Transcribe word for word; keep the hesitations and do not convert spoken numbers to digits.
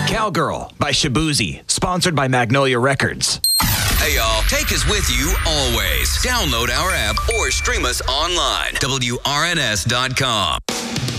Cowgirl by Shabuzi, sponsored by Magnolia Records. Hey, y'all. Take us with you always. Download our app or stream us online. W R N S dot com.